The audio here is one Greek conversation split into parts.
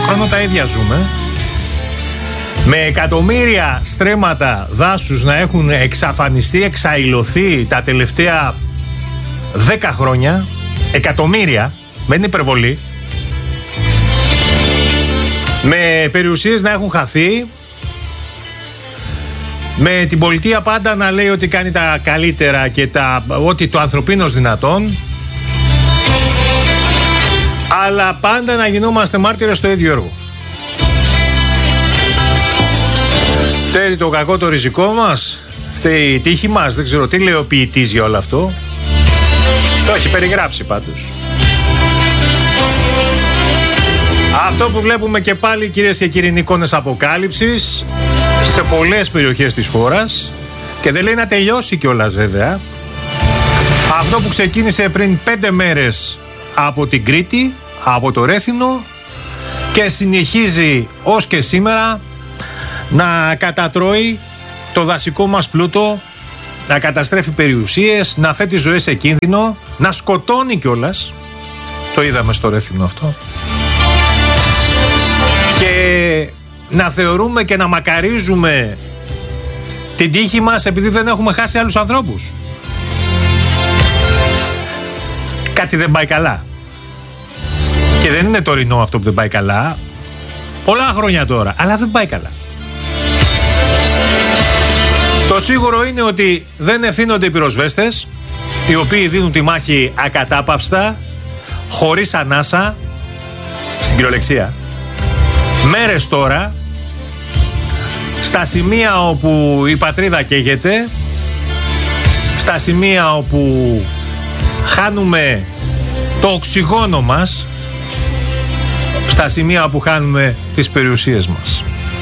χρόνο τα ίδια ζούμε. Με εκατομμύρια στρέμματα δάσους να έχουν εξαφανιστεί, εξαϊλωθεί τα τελευταία 10 χρόνια. Εκατομμύρια, δεν είναι υπερβολή. Με περιουσίες να έχουν χαθεί. Με την πολιτεία πάντα να λέει ότι κάνει τα καλύτερα και ό,τι το ανθρωπίνος δυνατόν. Αλλά πάντα να γινόμαστε μάρτυρες στο ίδιο έργο. Φταίει το κακό το ριζικό μας, φταίει η τύχη μας, δεν ξέρω τι λέει ο ποιητής για όλο αυτό. Το έχει περιγράψει πάντως. Αυτό που βλέπουμε και πάλι, κυρίες και κύριοι, είναι εικόνες αποκάλυψης σε πολλές περιοχές της χώρας και δεν λέει να τελειώσει κιόλας βέβαια. Αυτό που ξεκίνησε πριν 5 μέρες από την Κρήτη, από το Ρέθινο και συνεχίζει ως και σήμερα να κατατρώει το δασικό μας πλούτο, να καταστρέφει περιουσίες, να θέτει ζωές σε κίνδυνο, να σκοτώνει κιόλας. Το είδαμε στο Ρέθινο αυτό. Και να θεωρούμε και να μακαρίζουμε την τύχη μας επειδή δεν έχουμε χάσει άλλους ανθρώπους. Κάτι δεν πάει καλά. Και δεν είναι τωρινό αυτό που δεν πάει καλά. Πολλά χρόνια τώρα, αλλά δεν πάει καλά. Το σίγουρο είναι ότι δεν ευθύνονται οι πυροσβέστες, οι οποίοι δίνουν τη μάχη ακατάπαυστα, χωρίς ανάσα, στην κυριολεξία. Μέρες τώρα, στα σημεία όπου η πατρίδα καίγεται, στα σημεία όπου χάνουμε το οξυγόνο μας, στα σημεία όπου χάνουμε τις περιουσίες μας.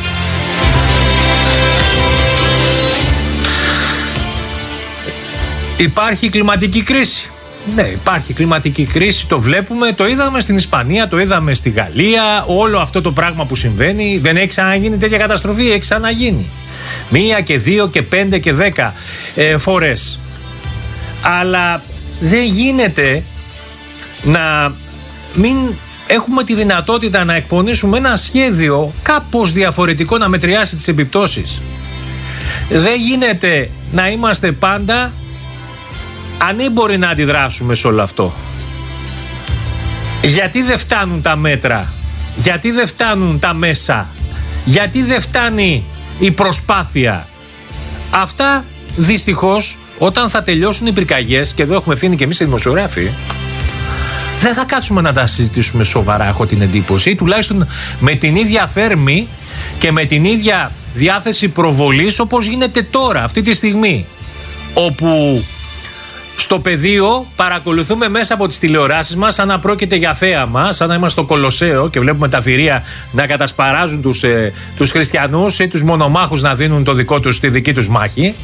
Υπάρχει κλιματική κρίση. Ναι, υπάρχει κλιματική κρίση, το βλέπουμε, το είδαμε στην Ισπανία, το είδαμε στη Γαλλία, όλο αυτό το πράγμα που συμβαίνει. Δεν έχει ξαναγίνει τέτοια καταστροφή, έχει ξαναγίνει. 1 και 2 και 5 και 10 φορές. Αλλά δεν γίνεται να μην έχουμε τη δυνατότητα να εκπονήσουμε ένα σχέδιο κάπως διαφορετικό να μετριάσει τις επιπτώσεις. Δεν γίνεται να είμαστε πάντα ανήμποροι να αντιδράσουμε σε όλο αυτό. Γιατί δεν φτάνουν τα μέτρα, γιατί δεν φτάνουν τα μέσα, γιατί δεν φτάνει η προσπάθεια. Αυτά δυστυχώς όταν θα τελειώσουν οι πυρκαγιές, και εδώ έχουμε ευθύνη και εμείς οι δημοσιογράφοι, δεν θα κάτσουμε να τα συζητήσουμε σοβαρά, έχω την εντύπωση, ή τουλάχιστον με την ίδια θέρμη και με την ίδια διάθεση προβολής όπως γίνεται τώρα, αυτή τη στιγμή, όπου στο πεδίο παρακολουθούμε μέσα από τις τηλεοράσεις μας σαν να πρόκειται για θέαμα, σαν να είμαστε στο Κολοσσέο και βλέπουμε τα θηρία να κατασπαράζουν τους χριστιανούς ή τους μονομάχους να δίνουν το δικό τους, τη δική τους μάχη.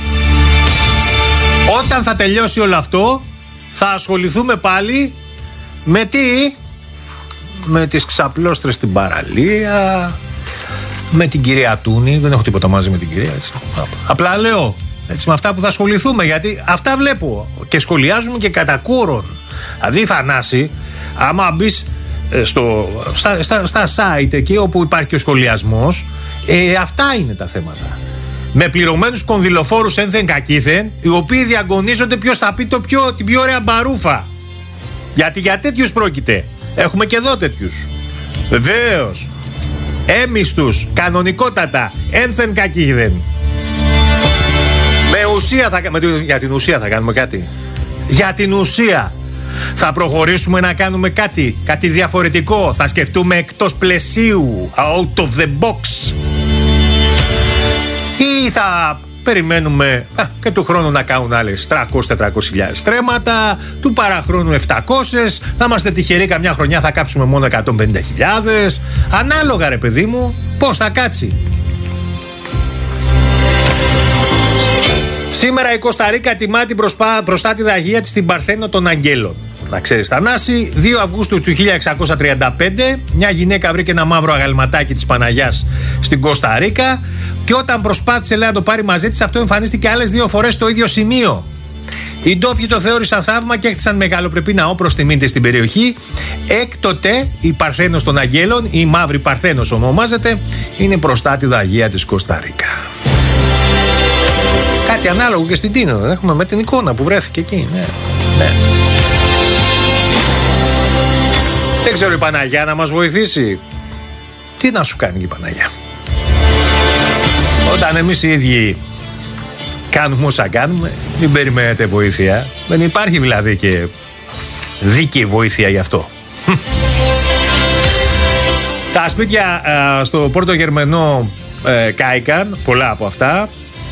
Όταν θα τελειώσει όλο αυτό, θα ασχοληθούμε πάλι με τι? Με τις ξαπλώστρες στην παραλία, με την κυρία Τούνη. Δεν έχω τίποτα μαζί με την κυρία, έτσι. Απλά λέω, έτσι, με αυτά που θα ασχοληθούμε, γιατί αυτά βλέπω και σχολιάζουμε και κατά κούρον. Δηλαδή, Θανάση, άμα μπεις στα site εκεί όπου υπάρχει και ο σχολιασμός, αυτά είναι τα θέματα. Με πληρωμένους κονδυλοφόρους ένθεν κακήθεν, οι οποίοι διαγωνίζονται ποιος θα πει την πιο ωραία μπαρούφα. Γιατί για τέτοιους πρόκειται. Έχουμε και εδώ τέτοιους. Βεβαίως. Έμιστους, κανονικότατα, ένθεν κακήθεν. Για την ουσία θα κάνουμε κάτι. Για την ουσία θα προχωρήσουμε να κάνουμε κάτι διαφορετικό. Θα σκεφτούμε εκτός πλαισίου, out of the box. Ή θα περιμένουμε και του χρόνου να κάνουν άλλες 300-400 στρέμματα, του παραχρόνου 700, θα είμαστε τυχεροί, καμιά χρονιά θα κάψουμε μόνο 150.000. Ανάλογα, ρε παιδί μου, πώς θα κάτσει. Σήμερα η Κοσταρίκα τιμά την προστάτηδα Αγία της στην Παρθένο των Αγγέλων. Να ξέρεις, Θανάση, 2 Αυγούστου του 1635, μια γυναίκα βρήκε ένα μαύρο αγαλματάκι της Παναγιάς στην Κοσταρίκα και όταν προσπάθησε, λέει, να το πάρει μαζί της, αυτό εμφανίστηκε άλλες 2 φορές στο ίδιο σημείο. Οι ντόπιοι το θεώρησαν θαύμα και έκτισαν μεγαλοπρεπή ναό προς τιμήν στην περιοχή. Έκτοτε η Παρθένος των Αγγέλων, η Μαύρη Παρθένος ονομάζεται, είναι προστάτηδα Αγία της Κοσταρίκα. Κάτι ανάλογο και στην Τίνο, δεν έχουμε, με την εικόνα που βρέθηκε εκεί. Ναι. Δεν ξέρω η Παναγιά να μας βοηθήσει. Τι να σου κάνει και η Παναγιά? Όταν εμείς οι ίδιοι κάνουμε όσα κάνουμε, μην περιμένετε βοήθεια. Δεν υπάρχει δηλαδή και δίκαιη βοήθεια γι' αυτό. Τα σπίτια στο Πόρτο Γερμενό κάηκαν, πολλά από αυτά.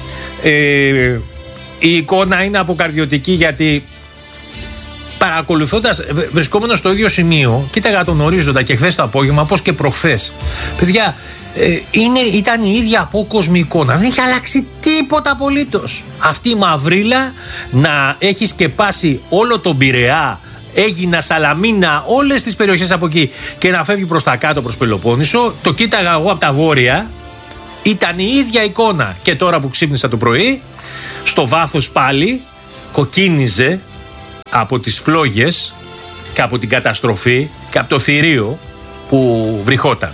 Η εικόνα είναι αποκαρδιωτική, γιατί παρακολουθώντας, βρισκόμενος στο ίδιο σημείο, κοίταγα τον ορίζοντα και χθες το απόγευμα, πώς και προχθές. Παιδιά, ήταν η ίδια απόκοσμη εικόνα. Δεν είχε αλλάξει τίποτα απολύτως. Αυτή η μαυρίλα να έχει σκεπάσει όλο τον Πειραιά, Αίγινα, Σαλαμίνα, όλες τις περιοχές από εκεί, και να φεύγει προς τα κάτω, προς Πελοπόννησο. Το κοίταγα εγώ από τα βόρεια. Ήταν η ίδια εικόνα. Και τώρα που ξύπνησα το πρωί, στο βάθος πάλι κοκκίνιζε από τις φλόγες και από την καταστροφή και από το θηρίο που βρυχόταν.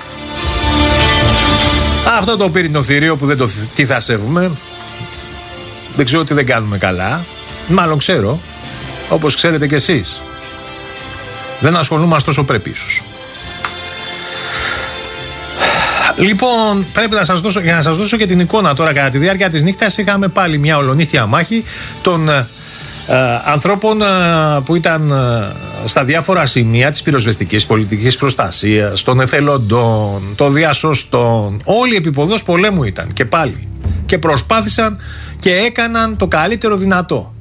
Αυτό το πύρινο θηρίο που δεν το θυσασεύουμε, δεν ξέρω τι δεν κάνουμε καλά. Μάλλον ξέρω, όπως ξέρετε κι εσείς. Δεν ασχολούμαστε όσο πρέπει ίσως. Λοιπόν, πρέπει να σας δώσω, για να σας δώσω και την εικόνα τώρα, κατά τη διάρκεια της νύχτας είχαμε πάλι μια ολονύχτια μάχη των ανθρώπων που ήταν στα διάφορα σημεία της πυροσβεστικής πολιτικής προστασίας, των εθελοντών, των διασωστών. Όλοι επιποδός πολέμου ήταν και πάλι. Και προσπάθησαν και έκαναν το καλύτερο δυνατό.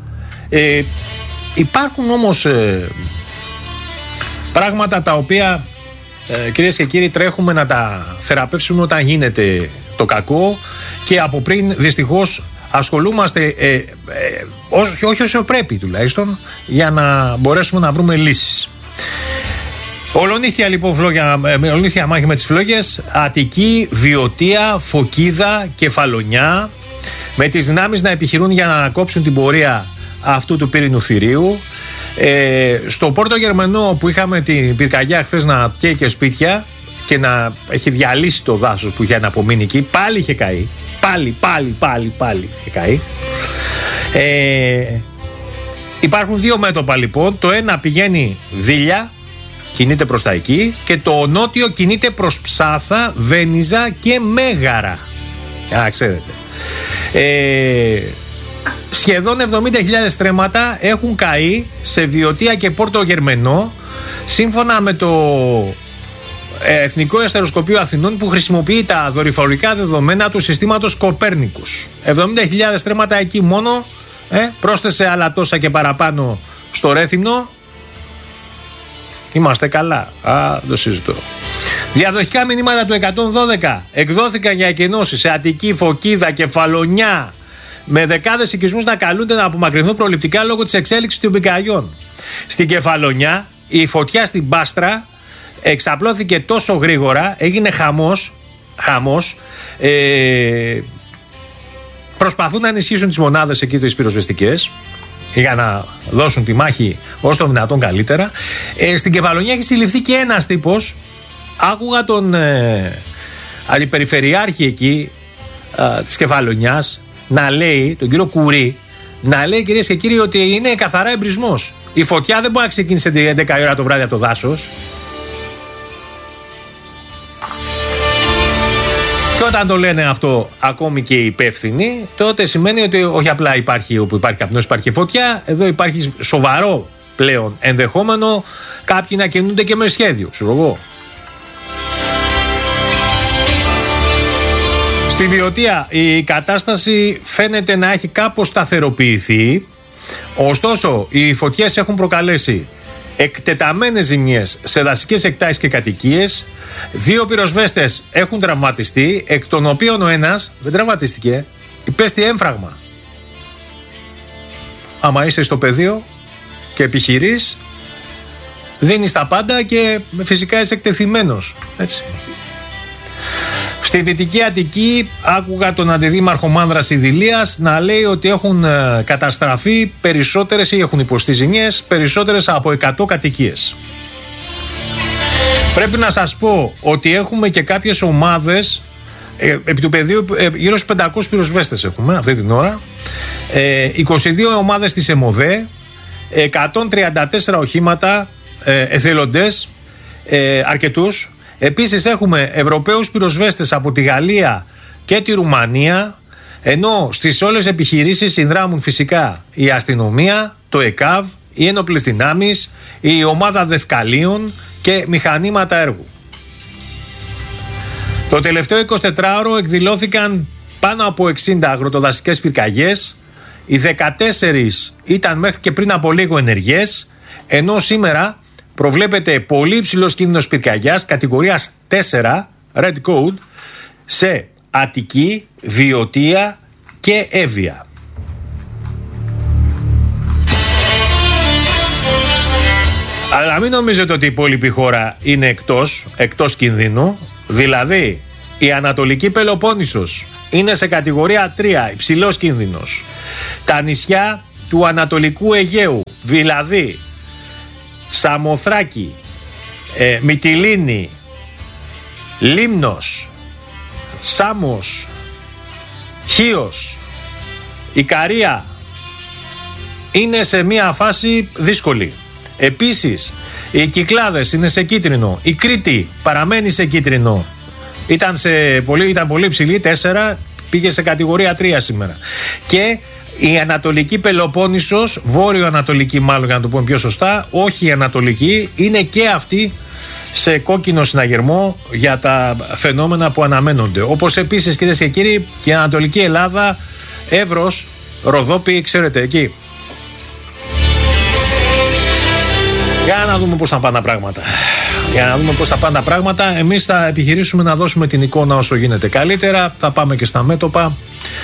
Υπάρχουν όμως πράγματα τα οποία, κυρίες και κύριοι, τρέχουμε να τα θεραπεύσουμε όταν γίνεται το κακό, και από πριν δυστυχώς ασχολούμαστε όχι όσο πρέπει τουλάχιστον, για να μπορέσουμε να βρούμε λύσεις. Ολονύχτια λοιπόν ολονύχτια μάχη με τις φλόγες, Αττική, Βιωτία, Φωκίδα, Κεφαλονιά, με τις δυνάμεις να επιχειρούν για να ανακόψουν την πορεία αυτού του πύρινου θηρίου. Στο Πόρτο Γερμενό, που είχαμε την πυρκαγιά χθες να καίει και σπίτια και να έχει διαλύσει το δάσος που είχε απομείνει εκεί, πάλι είχε καεί. Πάλι είχε καεί. Υπάρχουν δύο μέτωπα λοιπόν. Το ένα πηγαίνει Δήλια, κινείται προς τα εκεί, και το νότιο κινείται προς Ψάθα, Βένιζα και Μέγαρα. Ξέρετε. Σχεδόν 70.000 στρέμματα έχουν καεί σε Βιωτία και Πόρτο Γερμενό, σύμφωνα με το Εθνικό Αστεροσκοπείο Αθηνών, που χρησιμοποιεί τα δορυφορικά δεδομένα του συστήματος Κοπέρνικους. 70.000 στρέμματα εκεί μόνο. Πρόσθεσε άλλα τόσα και παραπάνω στο Ρέθυμνο. Είμαστε καλά. Το συζητώ. Διαδοχικά μηνύματα του 112 εκδόθηκαν για εκενώσεις σε Αττική, Φωκίδα, Κεφαλονιά, με δεκάδες οικισμούς να καλούνται να απομακρυνθούν προληπτικά λόγω της εξέλιξης των πυρκαγιών. Στην Κεφαλονιά, η φωτιά στην Πάστρα εξαπλώθηκε τόσο γρήγορα, έγινε χαμός. Προσπαθούν να ενισχύσουν τις μονάδες εκεί τις πυροσβεστικές για να δώσουν τη μάχη όσο το δυνατόν καλύτερα. Στην Κεφαλονιά έχει συλληφθεί και ένας τύπος. Άκουγα τον αντιπεριφερειάρχη εκεί της Κεφαλονιάς να λέει, τον κύριο Κουρί, να λέει, κυρίες και κύριοι, ότι είναι καθαρά εμπρισμός. Η φωτιά δεν μπορεί να ξεκίνησε 11 ώρα το βράδυ από το δάσος. Και όταν το λένε αυτό ακόμη και οι υπεύθυνοι, τότε σημαίνει ότι όχι απλά υπάρχει όπου υπάρχει καπνός, υπάρχει φωτιά. Εδώ υπάρχει σοβαρό πλέον ενδεχόμενο κάποιοι να κινούνται και με σχέδιο. Ξέρω εγώ. Στη Βιωτία η κατάσταση φαίνεται να έχει κάπως σταθεροποιηθεί. Ωστόσο, οι φωτιές έχουν προκαλέσει εκτεταμένες ζημιές σε δασικές εκτάσεις και κατοικίες. 2 πυροσβέστες έχουν τραυματιστεί, εκ των οποίων ο ένας δεν τραυματίστηκε, υπέστη έμφραγμα. Άμα είσαι στο πεδίο και επιχειρείς, δίνεις τα πάντα και φυσικά είσαι εκτεθειμένος. Έτσι. Στη Δυτική Αττική άκουγα τον αντιδήμαρχο Μάνδρας Ιδηλίας να λέει ότι έχουν καταστραφεί περισσότερες ή έχουν υποστεί ζημιές περισσότερες από 100 κατοικίες. Πρέπει να σας πω ότι έχουμε και κάποιες ομάδες επί του πεδίου, γύρω στους 500 πυροσβέστες έχουμε αυτή την ώρα, 22 ομάδες της ΕΜΟΔΕ, 134 οχήματα, εθελοντές, αρκετούς. Επίσης έχουμε Ευρωπαίους πυροσβέστες από τη Γαλλία και τη Ρουμανία, ενώ στις όλες επιχειρήσεις συνδράμουν φυσικά η αστυνομία, το ΕΚΑΒ, οι ένοπλες δυνάμεις, η ομάδα δευκαλίων και μηχανήματα έργου. Το τελευταίο 24ωρο εκδηλώθηκαν πάνω από 60 αγροτοδασικές πυρκαγιές, οι 14 ήταν μέχρι και πριν από λίγο ενεργές, ενώ σήμερα προβλέπεται πολύ υψηλός κίνδυνος πυρκαγιάς κατηγορίας 4, Red Code, σε Αττική, Βιωτία και Εύβοια. Αλλά μην νομίζετε ότι η υπόλοιπη χώρα είναι εκτός κινδύνου. Δηλαδή, η Ανατολική Πελοπόννησος είναι σε κατηγορία 3, υψηλός κίνδυνος. Τα νησιά του Ανατολικού Αιγαίου, δηλαδή Σαμοθράκη, Μυτιλήνη, Λίμνος, Σάμος, Χίος, Ικαρία, είναι σε μια φάση δύσκολη. Επίσης, οι Κυκλάδες είναι σε κίτρινο. Η Κρήτη παραμένει σε κίτρινο. Ήταν πολύ ψηλή, 4, πήγε σε κατηγορία 3 σήμερα. Και η Ανατολική Πελοπόννησος, Βόρειο-Ανατολική μάλλον για να το πούμε πιο σωστά, όχι η Ανατολική, είναι και αυτή σε κόκκινο συναγερμό για τα φαινόμενα που αναμένονται. Όπως επίσης, κυρίες και κύριοι, και η Ανατολική Ελλάδα, Εύρος, Ροδόπη, ξέρετε εκεί. Για να δούμε πώς θα πάνε τα πράγματα. Εμείς θα επιχειρήσουμε να δώσουμε την εικόνα όσο γίνεται καλύτερα. Θα πάμε και στα μέτωπα.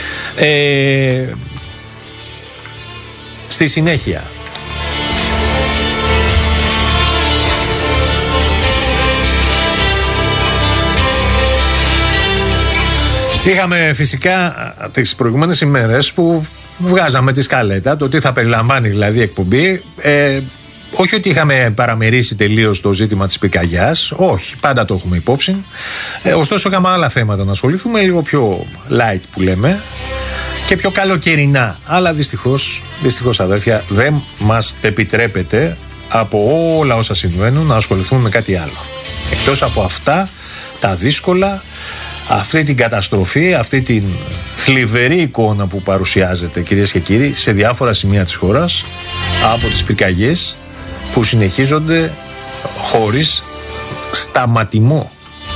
Στη συνέχεια, είχαμε φυσικά τις προηγούμενες ημέρες που βγάζαμε τη σκαλέτα, το τι θα περιλαμβάνει δηλαδή η εκπομπή. Όχι ότι είχαμε παραμερίσει τελείως το ζήτημα της πυρκαγιάς, όχι, πάντα το έχουμε υπόψη. Ωστόσο είχαμε άλλα θέματα να ασχοληθούμε, λίγο πιο light που λέμε και πιο καλοκαιρινά. Αλλά δυστυχώς αδέρφια, δεν μας επιτρέπεται από όλα όσα συμβαίνουν να ασχοληθούμε με κάτι άλλο. Εκτός από αυτά τα δύσκολα, αυτή την καταστροφή, αυτή την θλιβερή εικόνα που παρουσιάζεται, κυρίες και κύριοι, σε διάφορα σημεία της χώρας από τις πυρκαγιές που συνεχίζονται χωρίς σταματημό.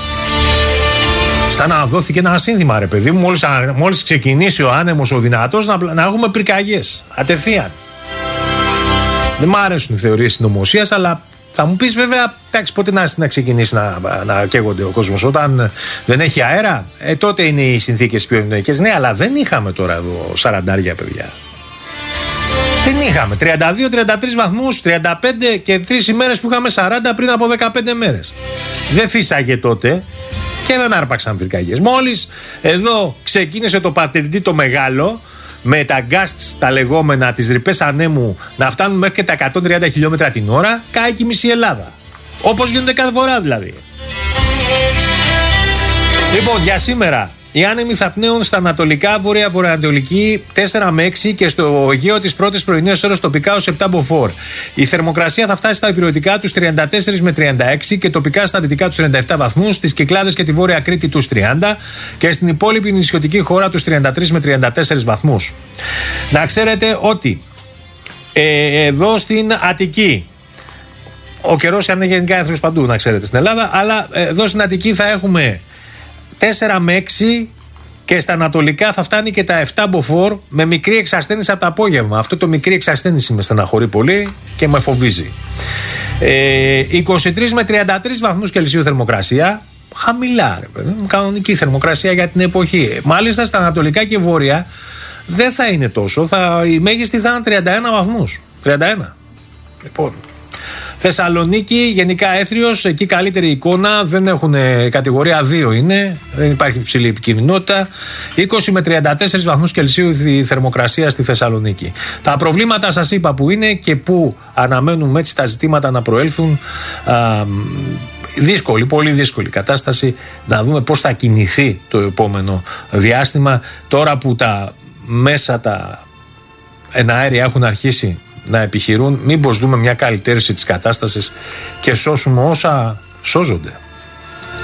Σαν να δόθηκε ένα σύνθημα, ρε παιδί μου, μόλις ξεκινήσει ο άνεμος ο δυνατός να έχουμε πυρκαγιές κατευθείαν. Δεν μ' αρέσουν οι θεωρίες συνωμοσίας, αλλά θα μου πεις βέβαια, εντάξει, πότε να ξεκινήσει να καίγονται ο κόσμος? Όταν δεν έχει αέρα, τότε είναι οι συνθήκες πιο ευνοϊκές. Ναι, αλλά δεν είχαμε τώρα εδώ 40 παιδιά. Δεν είχαμε 32-33 βαθμούς, 35 και 3 ημέρες που είχαμε 40 πριν από 15 μέρες. Δεν φύσαγε τότε και δεν άρπαξαν πυρκαγιές. Μόλις εδώ ξεκίνησε το πατριντή το μεγάλο, με τα γκάστς τα λεγόμενα, τις ρηπές ανέμου να φτάνουν μέχρι και τα 130 χιλιόμετρα την ώρα, κάει και η μισή Ελλάδα. Όπως γίνεται κάθε φορά δηλαδή. Λοιπόν, για σήμερα οι άνεμοι θα πνέουν στα ανατολικά, βορειοανατολική 4 με 6 και στο Αιγαίο τις πρώτες πρωινές ώρες τοπικά ως 7 μποφόρ. Η θερμοκρασία θα φτάσει στα υπηρετικά τους 34 με 36 και τοπικά στα δυτικά τους 37 βαθμούς, στις Κυκλάδες και τη Βόρεια Κρήτη τους 30 και στην υπόλοιπη νησιωτική χώρα τους 33 με 34 βαθμούς. Να ξέρετε ότι εδώ στην Αττική, ο καιρός είναι γενικά εύθρος παντού, να ξέρετε, στην Ελλάδα, αλλά εδώ στην Αττική θα έχουμε 4 με 6 και στα ανατολικά θα φτάνει και τα 7 μποφόρ με μικρή εξασθένηση από το απόγευμα. Αυτό το μικρή εξασθένηση με στεναχωρεί πολύ και με φοβίζει. 23 με 33 βαθμούς Κελσίου θερμοκρασία. Χαμηλά, ρε παιδί μου, κανονική θερμοκρασία για την εποχή. Μάλιστα στα ανατολικά και βόρεια δεν θα είναι τόσο. Η μέγιστη θα είναι 31 βαθμούς. 31. Λοιπόν, Θεσσαλονίκη, γενικά έθριος, εκεί καλύτερη εικόνα, δεν έχουν, κατηγορία 2 είναι, δεν υπάρχει υψηλή επικινδυνότητα. 20 με 34 βαθμούς Κελσίου η θερμοκρασία στη Θεσσαλονίκη. Τα προβλήματα σας είπα που είναι και που αναμένουμε έτσι τα ζητήματα να προέλθουν. Δύσκολη, πολύ δύσκολη κατάσταση. Να δούμε πώς θα κινηθεί το επόμενο διάστημα, τώρα που τα μέσα, τα εναέρια έχουν αρχίσει να επιχειρούν. Μήπως δούμε μια καλυτέρηση της κατάστασης και σώσουμε όσα σώζονται.